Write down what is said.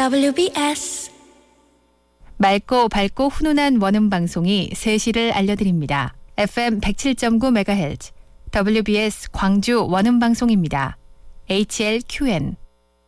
WBS 맑고 밝고 훈훈한 원음 방송이 3시를 알려드립니다. FM 107.9MHz WBS 광주 원음 방송입니다. HLQN